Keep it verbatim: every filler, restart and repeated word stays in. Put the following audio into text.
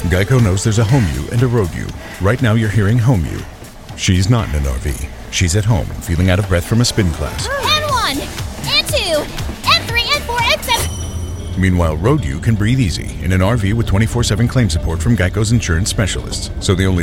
Geico knows there's a home you and a road you. Right now you're hearing home you. She's not in an R V. She's at home and feeling out of breath from a spin class. And one, and two, and three, and four, and seven. Meanwhile, road you can breathe easy in an R V with twenty-four seven claim support from Geico's insurance specialists. So the only